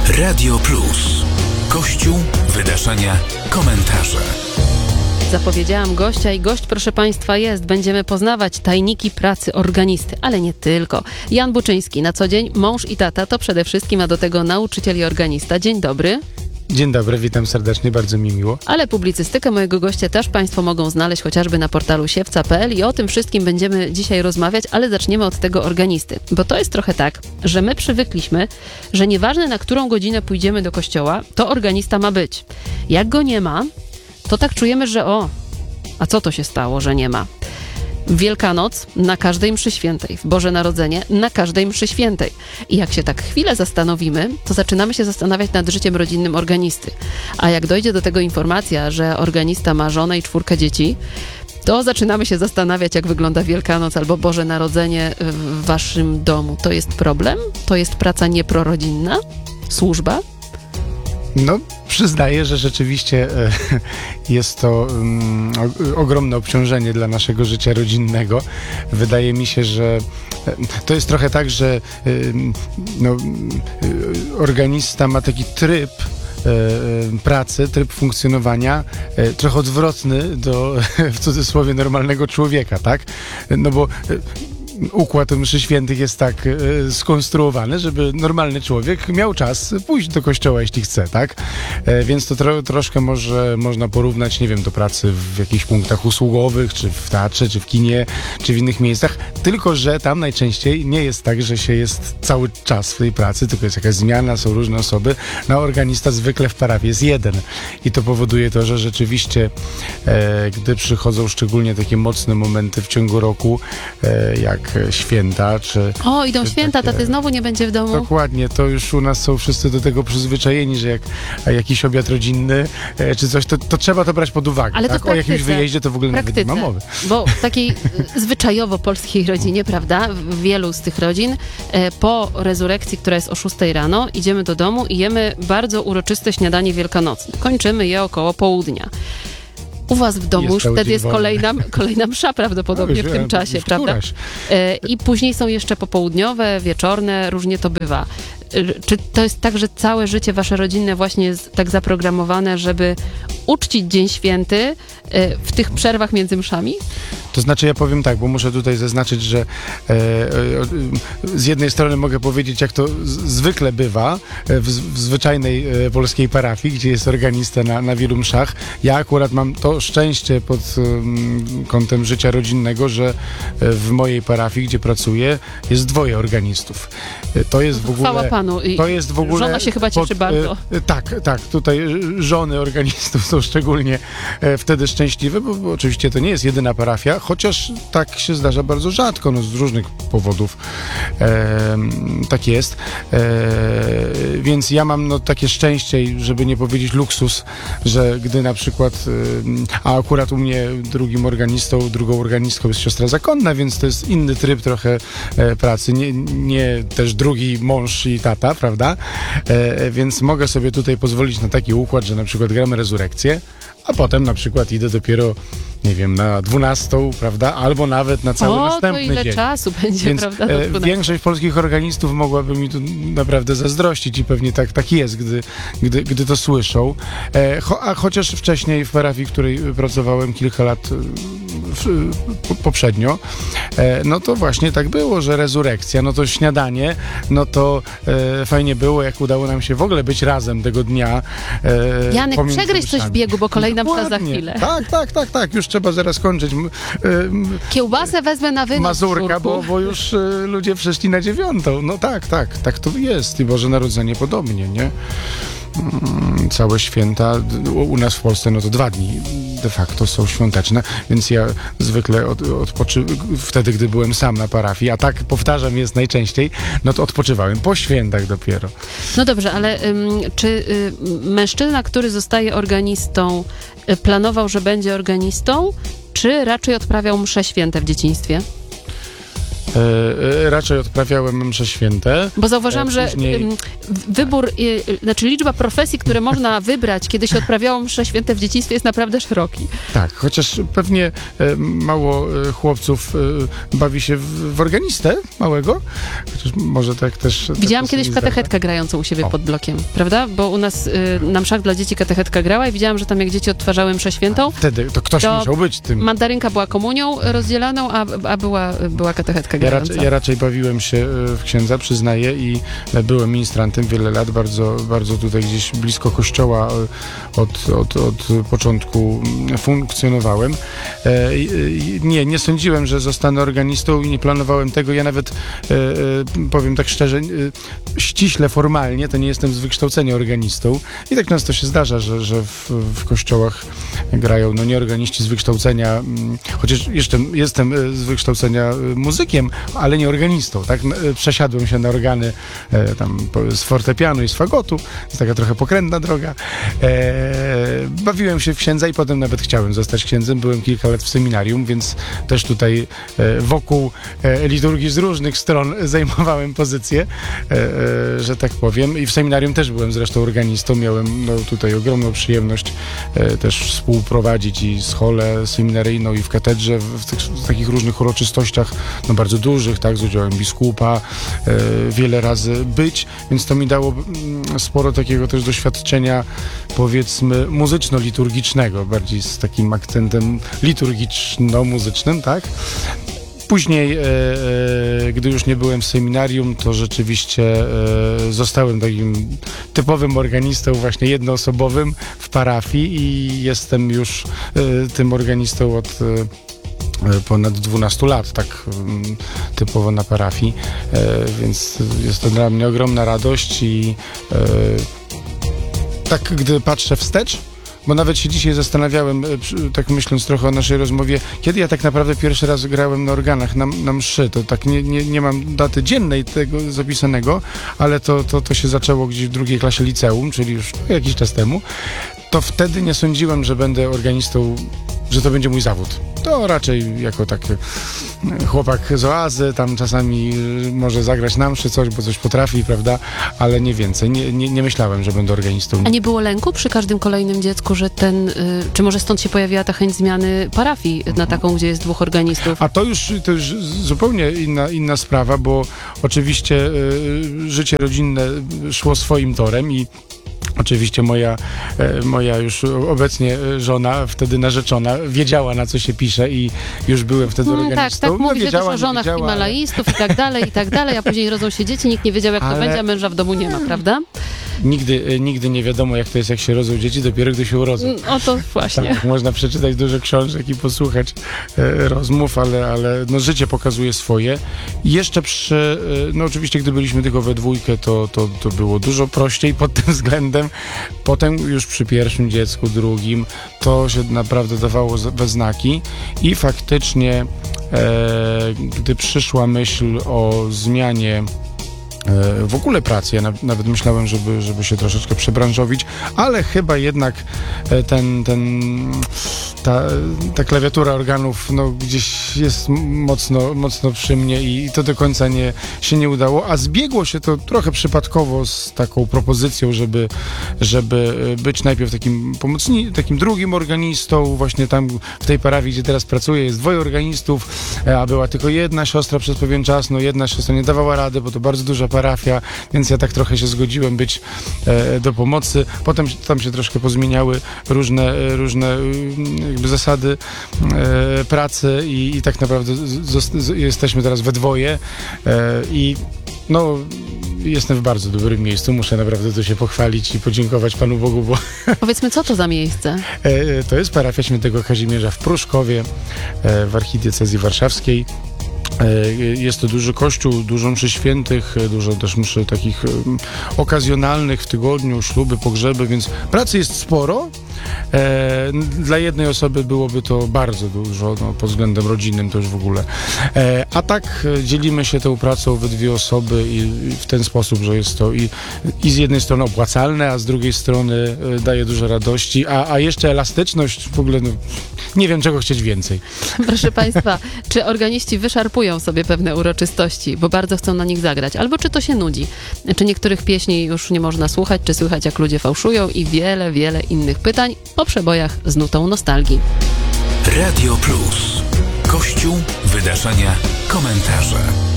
Radio Plus. Kościół, wydarzenia, komentarze. Zapowiedziałam gościa i gość, proszę Państwa, jest. Będziemy poznawać tajniki pracy organisty, ale nie tylko. Jan Buczyński, na co dzień mąż i tata, to przede wszystkim, a do tego nauczyciel i organista. Dzień dobry. Dzień dobry, witam serdecznie, bardzo mi miło. Ale publicystykę mojego gościa też Państwo mogą znaleźć chociażby na portalu siewca.pl i o tym wszystkim będziemy dzisiaj rozmawiać, ale zaczniemy od tego organisty. Bo to jest trochę tak, że my przywykliśmy, że nieważne na którą godzinę pójdziemy do kościoła, to organista ma być. Jak go nie ma, to tak czujemy, że a co to się stało, że nie ma? W Wielkanoc na każdej mszy świętej, w Boże Narodzenie na każdej mszy świętej. I jak się tak chwilę zastanowimy, to zaczynamy się zastanawiać nad życiem rodzinnym organisty. A jak dojdzie do tego informacja, że organista ma żonę i 4 dzieci, to zaczynamy się zastanawiać, jak wygląda Wielkanoc albo Boże Narodzenie w waszym domu. To jest problem? To jest praca nieprorodzinna? Służba? No, przyznaję, że rzeczywiście jest to ogromne obciążenie dla naszego życia rodzinnego. Wydaje mi się, że to jest trochę tak, że organista ma taki tryb pracy, tryb funkcjonowania trochę odwrotny do, w cudzysłowie, normalnego człowieka, tak? No bo układ mszy świętych jest tak skonstruowany, żeby normalny człowiek miał czas pójść do kościoła, jeśli chce, tak? Więc to troszkę można porównać, nie wiem, do pracy w jakichś punktach usługowych, czy w teatrze, czy w kinie, czy w innych miejscach, tylko że tam najczęściej nie jest tak, że się jest cały czas w tej pracy, tylko jest jakaś zmiana, są różne osoby. No, organista zwykle w parafii jest jeden i to powoduje to, że rzeczywiście gdy przychodzą szczególnie takie mocne momenty w ciągu roku, jak święta, czy... idą święta, taty znowu nie będzie w domu. Dokładnie, to już u nas są wszyscy do tego przyzwyczajeni, że jak jakiś obiad rodzinny, czy coś, to trzeba to brać pod uwagę. Ale tak? to w praktyce, o jakimś wyjeździe to w ogóle nawet nie ma mowy. Bo w takiej zwyczajowo polskiej rodzinie, prawda, w wielu z tych rodzin, po rezurekcji, która jest o 6 rano, idziemy do domu i jemy bardzo uroczyste śniadanie wielkanocne. Kończymy je około południa. U was w domu już wtedy jest kolejna msza prawdopodobnie w tym czasie, prawda? I później są jeszcze popołudniowe, wieczorne, różnie to bywa. Czy to jest tak, że całe życie wasze rodzinne właśnie jest tak zaprogramowane, żeby uczcić Dzień Święty w tych przerwach między mszami? To znaczy, ja powiem tak, bo muszę tutaj zaznaczyć, że z jednej strony mogę powiedzieć, jak to zwykle bywa w zwyczajnej polskiej parafii, gdzie jest organista na wielu mszach. Ja akurat mam to szczęście pod kątem życia rodzinnego, że w mojej parafii, gdzie pracuję, jest 2 organistów. To jest w ogóle... Chwała Panu. I to jest w ogóle żona się chyba cieszy bardzo. Tak. Tutaj żony organistów są szczególnie wtedy szczęśliwe, bo oczywiście to nie jest jedyna parafia, chociaż tak się zdarza bardzo rzadko, z różnych powodów tak jest. Więc ja mam takie szczęście, żeby nie powiedzieć luksus, że gdy na przykład, a akurat u mnie drugą organistką jest siostra zakonna, więc to jest inny tryb trochę pracy, nie też drugi mąż i tata, prawda? Więc mogę sobie tutaj pozwolić na taki układ, że na przykład gramy rezurekcję, a potem na przykład idę dopiero, nie wiem, na 12, prawda? Albo nawet na cały następny dzień. To ile czasu będzie, więc, prawda? Większość polskich organistów mogłaby mi tu naprawdę zazdrościć i pewnie tak jest, gdy to słyszą. A chociaż wcześniej w parafii, w której pracowałem kilka lat poprzednio, no to właśnie tak było, że rezurekcja, no to śniadanie, no to fajnie było, jak udało nam się w ogóle być razem tego dnia. Janek, przegryź coś w biegu, bo kolejna msza za chwilę. Tak, już trzeba zaraz kończyć. Kiełbasę wezmę na wynos. Mazurka, bo już ludzie przyszli na 9. No tak to jest i Boże Narodzenie podobnie, nie? Całe święta, u nas w Polsce to 2 dni de facto są świąteczne, więc ja zwykle wtedy, gdy byłem sam na parafii, a tak powtarzam jest najczęściej, no to odpoczywałem po świętach dopiero. No dobrze, ale czy mężczyzna, który zostaje organistą, planował, że będzie organistą, czy raczej odprawiał msze święte w dzieciństwie? raczej odprawiałem msze święte. Bo zauważam, że Później- wybór, znaczy liczba profesji, które można wybrać, kiedy się odprawiało msze święte w dzieciństwie, jest naprawdę szeroki. Tak, chociaż pewnie mało chłopców bawi się w organistę małego, chociaż może tak też... Widziałam tak kiedyś sobie katechetkę grającą u siebie O. pod blokiem, prawda? Bo u nas na mszach dla dzieci katechetka grała i widziałam, że tam jak dzieci odtwarzały mszę świętą, Wtedy to ktoś To musiał być tym. mandarynka była komunią rozdzielaną, a była katechetka grająca. Ja raczej bawiłem się w księdza, przyznaję, i byłem ministrantem wiele lat, bardzo, bardzo tutaj gdzieś blisko kościoła od początku funkcjonowałem. Nie sądziłem, że zostanę organistą i nie planowałem tego. Ja nawet, powiem tak szczerze, ściśle formalnie to nie jestem z wykształcenia organistą i tak często się zdarza, że w kościołach grają nie organiści z wykształcenia, chociaż jeszcze jestem z wykształcenia muzykiem, ale nie organistą, tak? Przesiadłem się na organy z fortepianu i z fagotu, jest taka trochę pokrętna droga. Bawiłem się w księdza i potem nawet chciałem zostać księdzem. Byłem kilka lat w seminarium, więc też tutaj wokół liturgii z różnych stron zajmowałem pozycję, że tak powiem. I w seminarium też byłem zresztą organistą. Miałem tutaj ogromną przyjemność też współprowadzić i scholę seminaryjną, i w katedrze, w takich różnych uroczystościach, bardzo dużych, tak, z udziałem biskupa, wiele razy być, więc to mi dało sporo takiego też doświadczenia, powiedzmy, muzyczno-liturgicznego, bardziej z takim akcentem liturgiczno-muzycznym, tak? Później, gdy już nie byłem w seminarium, to rzeczywiście zostałem takim typowym organistą, właśnie jednoosobowym w parafii i jestem już tym organistą od ponad 12 lat, tak typowo na parafii, więc jest to dla mnie ogromna radość i tak gdy patrzę wstecz, bo nawet się dzisiaj zastanawiałem, tak myśląc trochę o naszej rozmowie, kiedy ja tak naprawdę pierwszy raz grałem na organach, na mszy. To tak nie mam daty dziennej tego zapisanego, ale to się zaczęło gdzieś w drugiej klasie liceum, czyli już jakiś czas temu. To wtedy nie sądziłem, że będę organistą, że to będzie mój zawód. To raczej jako taki chłopak z oazy, tam czasami może zagrać na mszy coś, bo coś potrafi, prawda, ale nie więcej. Nie myślałem, że będę organistą. A nie było lęku przy każdym kolejnym dziecku, że czy może stąd się pojawiła ta chęć zmiany parafii na taką, gdzie jest 2 organistów? A to już zupełnie inna sprawa, bo oczywiście życie rodzinne szło swoim torem i oczywiście moja już obecnie żona, wtedy narzeczona, wiedziała, na co się pisze i już byłem wtedy organistą. Tak, mówi się też wiedziała, o żonach nie wiedziała, himalaistów i tak dalej, a później rodzą się dzieci, nikt nie wiedział, jak to Ale- będzie, a męża w domu nie ma, prawda? Nigdy nie wiadomo, jak to jest, jak się rodzą dzieci, dopiero gdy się urodzą. O to właśnie. Tak, można przeczytać dużo książek i posłuchać rozmów, ale życie pokazuje swoje. I jeszcze oczywiście, gdy byliśmy tylko we dwójkę, to było dużo prościej pod tym względem. Potem już przy pierwszym dziecku, drugim, to się naprawdę dawało we znaki i faktycznie, gdy przyszła myśl o zmianie w ogóle pracy. Ja nawet myślałem, żeby się troszeczkę przebranżowić, ale chyba jednak ta klawiatura organów gdzieś jest mocno przy mnie i to do końca się nie udało, a zbiegło się to trochę przypadkowo z taką propozycją, żeby być najpierw takim drugim organistą, właśnie tam w tej parafii, gdzie teraz pracuję, jest 2 organistów, a była tylko jedna siostra przez pewien czas, jedna siostra nie dawała rady, bo to bardzo duża parafia, więc ja tak trochę się zgodziłem być do pomocy. Potem tam się troszkę pozmieniały różne jakby zasady pracy i tak naprawdę jesteśmy teraz we dwoje i jestem w bardzo dobrym miejscu, muszę naprawdę tu się pochwalić i podziękować Panu Bogu, bo Powiedzmy, co to za miejsce? to jest parafia Świętego Kazimierza w Pruszkowie, w archidiecezji warszawskiej. Jest to duży kościół, dużo mszy świętych, dużo też mszy takich okazjonalnych w tygodniu, śluby, pogrzeby, więc pracy jest sporo, Dla jednej osoby byłoby to bardzo dużo, no, pod względem rodzinnym to już w ogóle. A tak dzielimy się tą pracą we dwie osoby i w ten sposób, że jest to i z jednej strony opłacalne, a z drugiej strony daje dużo radości, a jeszcze elastyczność w ogóle, no, nie wiem czego chcieć więcej. Proszę Państwa, czy organiści wyszarpują sobie pewne uroczystości, bo bardzo chcą na nich zagrać, albo czy to się nudzi? Czy niektórych pieśni już nie można słuchać, czy słychać jak ludzie fałszują i wiele, wiele innych pytań o przebojach z nutą nostalgii. Radio Plus. Kościół, wydarzenia, komentarze.